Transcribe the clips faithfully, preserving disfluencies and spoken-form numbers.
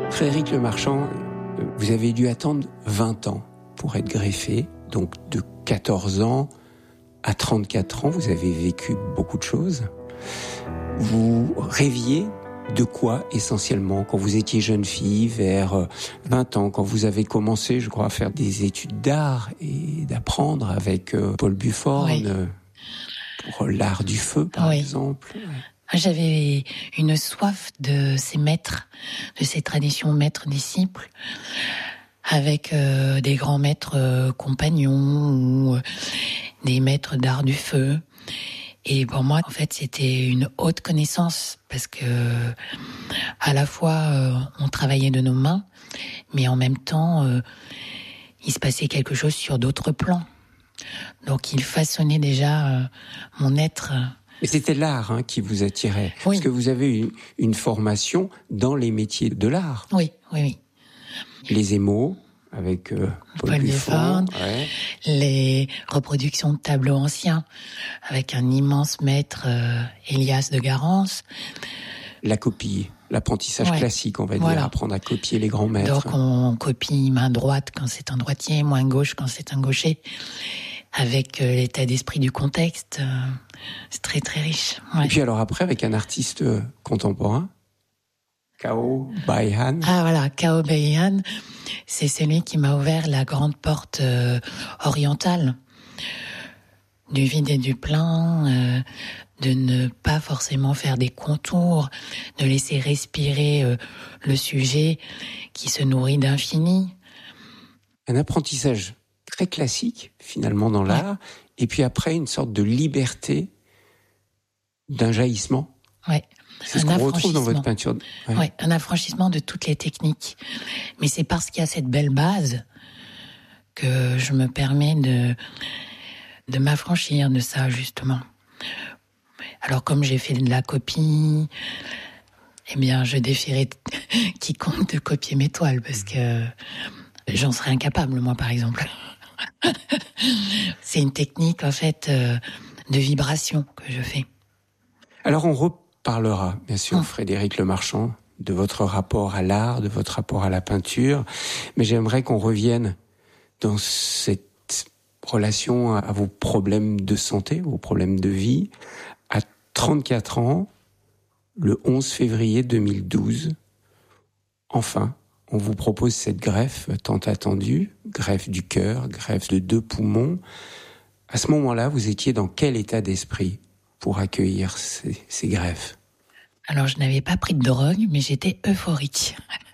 Frédéric Lemarchand, vous avez dû attendre vingt ans pour être greffé, donc de quatorze ans à trente-quatre ans, vous avez vécu beaucoup de choses. Vous rêviez de quoi essentiellement quand vous étiez jeune fille, vers vingt ans, quand vous avez commencé, je crois, à faire des études d'art et d'apprendre avec Paul Bufford, oui. pour l'art du feu, par oui. exemple. J'avais une soif de ces maîtres, de ces traditions maîtres-disciples, avec euh, des grands maîtres euh, compagnons ou euh, des maîtres d'art du feu. Et pour moi, en fait, c'était une haute connaissance parce que à la fois euh, on travaillait de nos mains, mais en même temps, euh, il se passait quelque chose sur d'autres plans. Donc, il façonnait déjà euh, mon être. Et c'était l'art hein, qui vous attirait, oui. parce que vous avez une, une formation dans les métiers de l'art. Oui, oui, oui. Les émaux, avec euh, Paul, Paul Bufford, ouais. les reproductions de tableaux anciens, avec un immense maître, euh, Elias de Garance. La copie, l'apprentissage ouais. classique, on va voilà. dire, apprendre à copier les grands maîtres. Donc on copie main droite quand c'est un droitier, main gauche quand c'est un gaucher, avec euh, l'état d'esprit du contexte. Euh, c'est très très riche. Ouais. Et puis alors après, avec un artiste euh, contemporain, Cao Baihan. Ah voilà, Cao Baihan, c'est celui qui m'a ouvert la grande porte euh, orientale, du vide et du plein, euh, de ne pas forcément faire des contours, de laisser respirer euh, le sujet qui se nourrit d'infini. Un apprentissage très classique, finalement, dans l'art, ouais. et puis après, une sorte de liberté d'un jaillissement. Ouais. C'est ce qu'on retrouve dans votre peinture. Ouais. ouais, un affranchissement de toutes les techniques. Mais c'est parce qu'il y a cette belle base que je me permets de, de m'affranchir de ça, justement. Alors, comme j'ai fait de la copie, eh bien, je défierais quiconque de copier mes toiles, parce que j'en serais incapable, moi, par exemple. C'est une technique, en fait, de vibration que je fais. Alors, on reparlera, bien sûr, mmh. Frédéric Lemarchand, de votre rapport à l'art, de votre rapport à la peinture, mais j'aimerais qu'on revienne dans cette relation à vos problèmes de santé, vos problèmes de vie. À trente-quatre ans, le onze février deux mille douze, enfin, on vous propose cette greffe tant attendue, greffe du cœur, greffe de deux poumons. À ce moment-là, vous étiez dans quel état d'esprit pour accueillir ces, ces greffes ? Alors, je n'avais pas pris de drogue, mais j'étais euphorique.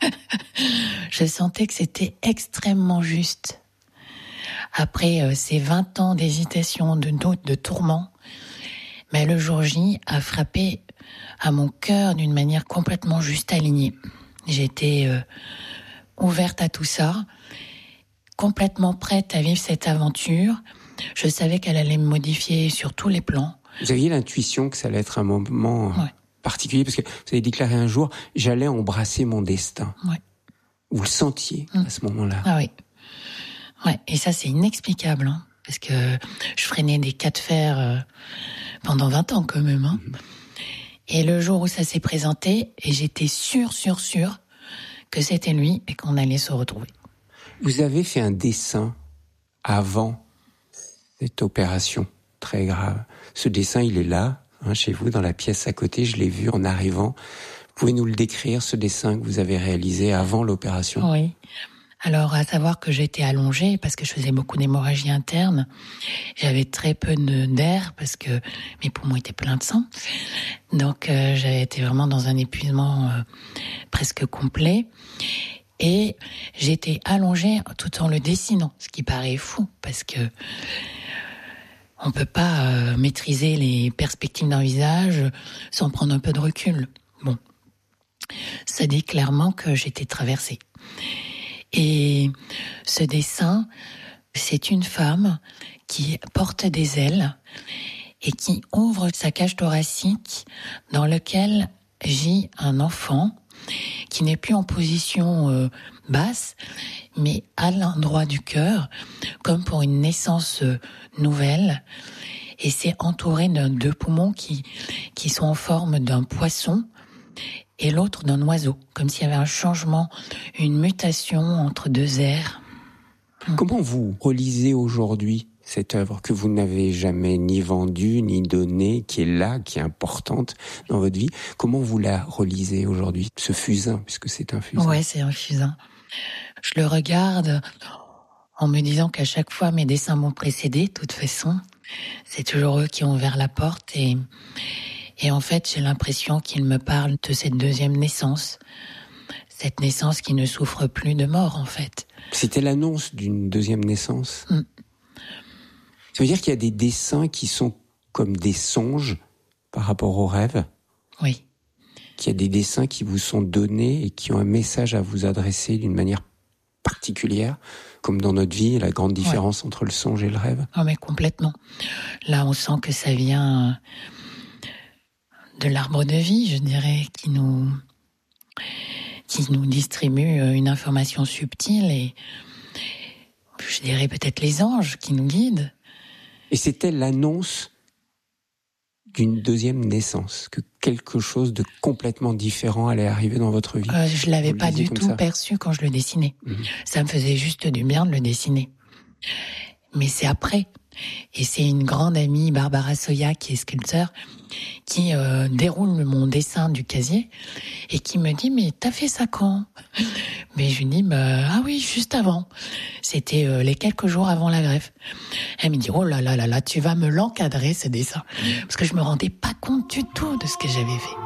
Je sentais que c'était extrêmement juste. Après euh, ces vingt ans d'hésitation, de doute, de tourment, mais le jour J a frappé à mon cœur d'une manière complètement juste alignée. J'étais euh, ouverte à tout ça, complètement prête à vivre cette aventure. Je savais qu'elle allait me modifier sur tous les plans. Vous aviez l'intuition que ça allait être un moment ouais. particulier, parce que vous avez déclaré un jour, j'allais embrasser mon destin. Ouais. Vous le sentiez mmh. à ce moment-là. Ah oui. Ouais. Et ça, c'est inexplicable, hein, parce que je freinais des cas de fer euh, pendant vingt ans quand même. Hein. Mmh. Et le jour où ça s'est présenté, et j'étais sûre, sûre, sûre que c'était lui et qu'on allait se retrouver. Vous avez fait un dessin avant cette opération très grave. Ce dessin, il est là, hein, chez vous, dans la pièce à côté. Je l'ai vu en arrivant. Vous pouvez nous le décrire, ce dessin que vous avez réalisé avant l'opération ? Oui. Alors, à savoir que j'étais allongée parce que je faisais beaucoup d'hémorragie interne. J'avais très peu de, d'air parce que mes poumons étaient pleins de sang. Donc, euh, j'avais été vraiment dans un épuisement euh, presque complet. Et j'étais allongée tout en le dessinant, ce qui paraît fou parce que on peut pas euh, maîtriser les perspectives d'un visage sans prendre un peu de recul. Bon, ça dit clairement que j'étais traversée. Et ce dessin, c'est une femme qui porte des ailes et qui ouvre sa cage thoracique dans laquelle gît un enfant qui n'est plus en position euh, basse, mais à l'endroit du cœur, comme pour une naissance euh, nouvelle. Et c'est entouré de deux poumons qui, qui sont en forme d'un poisson. et l'autre d'un oiseau, comme s'il y avait un changement, une mutation entre deux airs. Comment vous relisez aujourd'hui cette œuvre que vous n'avez jamais ni vendue, ni donnée, qui est là, qui est importante dans votre vie? Comment vous la relisez aujourd'hui, ce fusain, puisque c'est un fusain? Ouais, c'est un fusain. Je le regarde en me disant qu'à chaque fois, mes dessins m'ont précédé, de toute façon. C'est toujours eux qui ont ouvert la porte et, et en fait, j'ai l'impression qu'ils me parlent de cette deuxième naissance. Cette naissance qui ne souffre plus de mort, en fait. C'était l'annonce d'une deuxième naissance. Mm. Ça veut dire qu'il y a des dessins qui sont comme des songes par rapport aux rêves? Oui. Qu'il y a des dessins qui vous sont donnés et qui ont un message à vous adresser d'une manière particulière, comme dans notre vie, la grande différence ouais. entre le songe et le rêve? Oh mais complètement. Là, on sent que ça vient de l'arbre de vie, je dirais, qui nous... qui nous distribue une information subtile et je dirais peut-être les anges qui nous guident. Et c'était l'annonce d'une deuxième naissance, que quelque chose de complètement différent allait arriver dans votre vie? euh, Je ne l'avais pas du tout ça. perçu quand je le dessinais. Mmh. Ça me faisait juste du bien de le dessiner. Mais c'est après. Et c'est une grande amie, Barbara Soya, qui est sculpteur, qui euh, déroule mon dessin du casier et qui me dit « Mais t'as fait ça quand ?» Mais je lui dis bah, « Ah oui, juste avant. C'était euh, les quelques jours avant la greffe. » Elle me dit « Oh là là là là, tu vas me l'encadrer ce dessin. » Parce que je me rendais pas compte du tout de ce que j'avais fait.